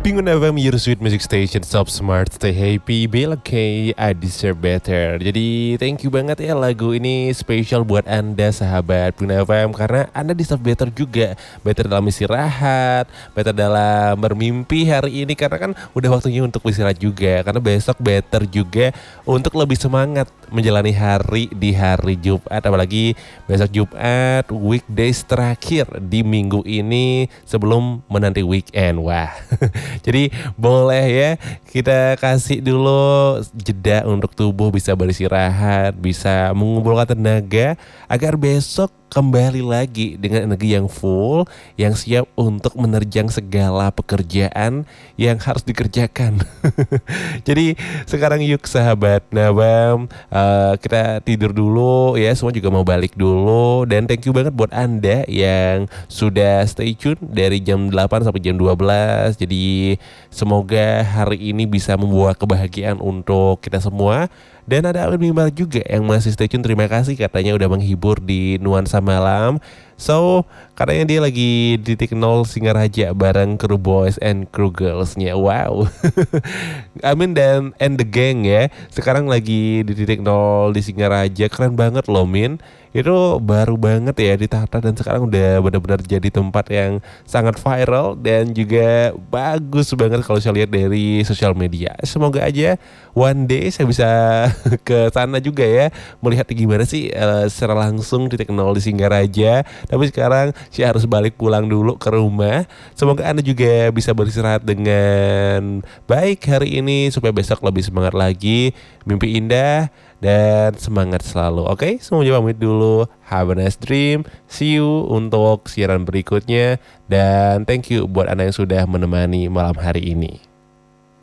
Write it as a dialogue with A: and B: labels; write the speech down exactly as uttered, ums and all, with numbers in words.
A: Penguin F M, your sweet music station. Stop smart, stay happy, be okay, I deserve better. Jadi thank you banget ya, lagu ini spesial buat Anda sahabat Penguin F M, karena Anda deserve better juga. Better dalam istirahat, better dalam bermimpi hari ini, karena kan udah waktunya untuk istirahat juga. Karena besok better juga untuk lebih semangat menjalani hari di hari Jumat. Apalagi besok Jumat, weekdays terakhir di minggu ini sebelum menanti weekend. Wah, jadi boleh ya kita kasih dulu jeda untuk tubuh bisa beristirahat, bisa mengumpulkan tenaga agar besok kembali lagi dengan energi yang full, yang siap untuk menerjang segala pekerjaan yang harus dikerjakan. Jadi sekarang yuk sahabat Nabam, uh, kita tidur dulu ya, semua juga mau balik dulu. Dan thank you banget buat Anda yang sudah stay tune dari jam delapan sampai jam dua belas. Jadi semoga hari ini bisa membawa kebahagiaan untuk kita semua. Dan ada Alvin Mimbar juga yang masih stay tune. Terima kasih, katanya udah menghibur di Nuansa Malam. So, katanya dia lagi di titik nol Singaraja bareng kru boys and kru girls-nya. Wow. Amin dan and the gang ya. Sekarang lagi di titik nol di Singaraja. Keren banget loh Min. Itu baru banget ya ditata dan sekarang udah benar-benar jadi tempat yang sangat viral dan juga bagus banget kalau saya lihat dari sosial media. Semoga aja one day saya bisa ke sana juga ya, melihat gimana sih uh, secara langsung di titik nol di Singaraja. Tapi sekarang saya harus balik pulang dulu ke rumah. Semoga Anda juga bisa beristirahat dengan baik hari ini supaya besok lebih semangat lagi. Mimpi indah dan semangat selalu. Oke, okay? Semuanya pamit dulu. Have a nice dream. See you untuk siaran berikutnya. Dan thank you buat Anda yang sudah menemani malam hari ini.